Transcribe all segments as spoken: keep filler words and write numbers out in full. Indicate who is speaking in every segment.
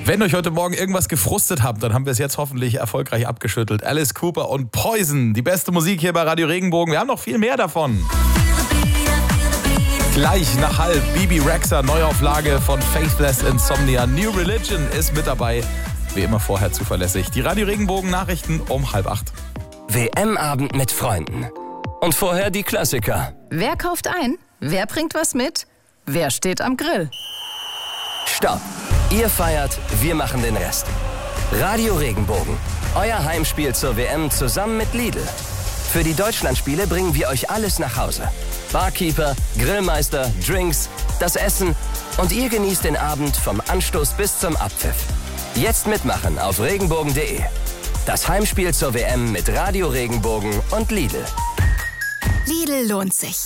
Speaker 1: Wenn euch heute Morgen irgendwas gefrustet habt, dann haben wir es jetzt hoffentlich erfolgreich abgeschüttelt. Alice Cooper und Poison, die beste Musik hier bei Radio Regenbogen. Wir haben noch viel mehr davon. Gleich nach halb Bibi Rexha, Neuauflage von Faithless Insomnia. New Religion ist mit dabei. Wie immer vorher zuverlässig. Die Radio Regenbogen Nachrichten um halb acht.
Speaker 2: W M-Abend mit Freunden. Und vorher die Klassiker.
Speaker 3: Wer kauft ein? Wer bringt was mit? Wer steht am Grill?
Speaker 2: Stopp! Ihr feiert, wir machen den Rest. Radio Regenbogen. Euer Heimspiel zur W M zusammen mit Lidl. Für die Deutschlandspiele bringen wir euch alles nach Hause. Barkeeper, Grillmeister, Drinks, das Essen und ihr genießt den Abend vom Anstoß bis zum Abpfiff. Jetzt mitmachen auf regenbogen punkt de. Das Heimspiel zur W M mit Radio Regenbogen und Lidl.
Speaker 4: Lidl lohnt sich.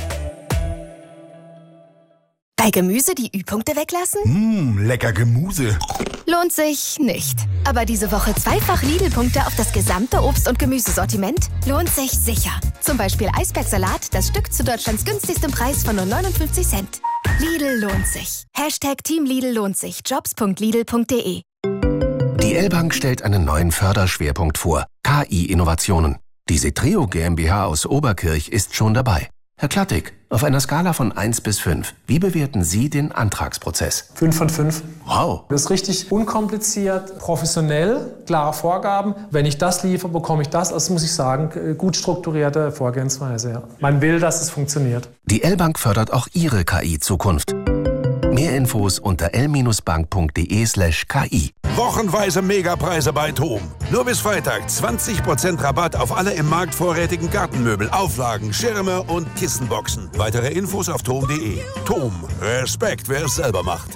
Speaker 4: Bei Gemüse die Ü-Punkte weglassen?
Speaker 5: Mmh, lecker Gemüse.
Speaker 4: Lohnt sich nicht. Aber diese Woche zweifach Lidl-Punkte auf das gesamte Obst- und Gemüsesortiment? Lohnt sich sicher. Zum Beispiel Eisbergsalat, das Stück zu Deutschlands günstigstem Preis von nur neunundfünfzig Cent. Lidl lohnt sich. Hashtag Team Lidl lohnt sich. jobs punkt lidl punkt de.
Speaker 6: Die L-Bank stellt einen neuen Förderschwerpunkt vor. K I-Innovationen. Die Setreo GmbH aus Oberkirch ist schon dabei. Herr Klattig, auf einer Skala von eins bis fünf, wie bewerten Sie den Antragsprozess?
Speaker 7: fünf von fünf.
Speaker 6: Wow.
Speaker 7: Das ist richtig unkompliziert, professionell, klare Vorgaben. Wenn ich das liefere, bekomme ich das. Das muss ich sagen, gut strukturierte Vorgehensweise. Ja. Man will, dass es funktioniert.
Speaker 6: Die L-Bank fördert auch Ihre K I-Zukunft. Mehr Infos unter l bank punkt de slash ki.
Speaker 5: Wochenweise Megapreise bei TOM. Nur bis Freitag zwanzig Prozent Rabatt auf alle im Markt vorrätigen Gartenmöbel, Auflagen, Schirme und Kissenboxen. Weitere Infos auf tom punkt de. TOM. Respekt, wer es selber macht.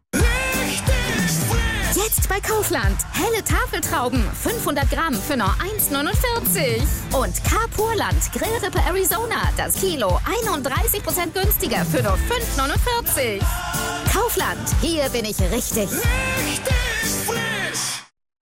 Speaker 8: Jetzt bei Kaufland. Helle Tafeltrauben, fünfhundert Gramm für nur eins neunundvierzig. Und Carpurland Grillrippe Arizona, das Kilo einunddreißig Prozent günstiger für nur fünf neunundvierzig. Kaufland, hier bin ich richtig. Richtig frisch.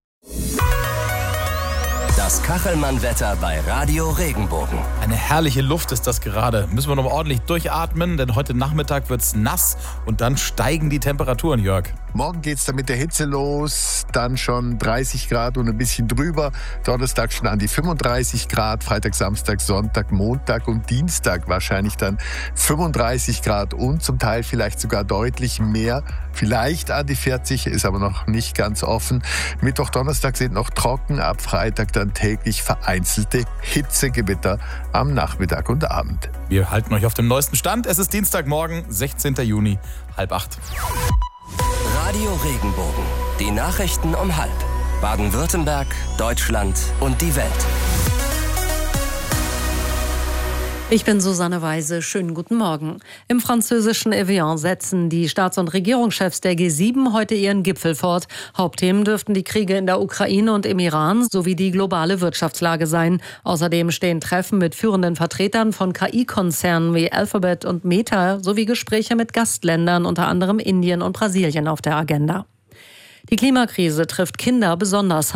Speaker 2: Das Kachelmann-Wetter bei Radio Regenbogen.
Speaker 1: Eine herrliche Luft ist das gerade. Müssen wir noch mal ordentlich durchatmen, denn heute Nachmittag wird's nass und dann steigen die Temperaturen, Jörg.
Speaker 9: Morgen geht's dann mit der Hitze los, dann schon dreißig Grad und ein bisschen drüber. Donnerstag schon an die fünfunddreißig Grad, Freitag, Samstag, Sonntag, Montag und Dienstag wahrscheinlich dann fünfunddreißig Grad und zum Teil vielleicht sogar deutlich mehr. Vielleicht an die vierzig, ist aber noch nicht ganz offen. Mittwoch, Donnerstag sind noch trocken, ab Freitag dann täglich vereinzelte Hitzegewitter am Nachmittag und Abend.
Speaker 1: Wir halten euch auf dem neuesten Stand. Es ist Dienstagmorgen, sechzehnten Juni, halb acht.
Speaker 2: Radio Regenbogen. Die Nachrichten um halb. Baden-Württemberg, Deutschland und die Welt.
Speaker 10: Ich bin Susanne Weise. Schönen guten Morgen. Im französischen Evian setzen die Staats- und Regierungschefs der G sieben heute ihren Gipfel fort. Hauptthemen dürften die Kriege in der Ukraine und im Iran sowie die globale Wirtschaftslage sein. Außerdem stehen Treffen mit führenden Vertretern von K I-Konzernen wie Alphabet und Meta sowie Gespräche mit Gastländern, unter anderem Indien und Brasilien, auf der Agenda. Die Klimakrise trifft Kinder besonders